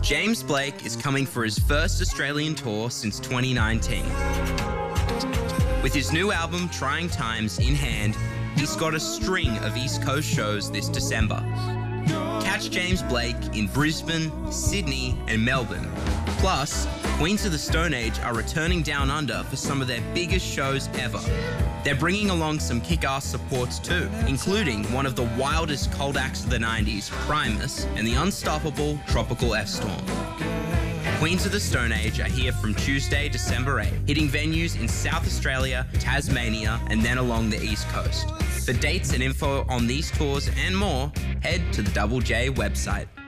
James Blake is coming for his first Australian tour since 2019. With his new album, Trying Times, in hand, he's got a string of East Coast shows this December. Catch James Blake in Brisbane, Sydney, and Melbourne. Plus, Queens of the Stone Age are returning down under for some of their biggest shows ever. They're bringing along some kick-ass supports too, including one of the wildest cold acts of the 90s, Primus, and the unstoppable Tropical F-Storm. Queens of the Stone Age are here from Tuesday, December 8, hitting venues in South Australia, Tasmania, and then along the East Coast. For dates and info on these tours and more, head to the Double J website.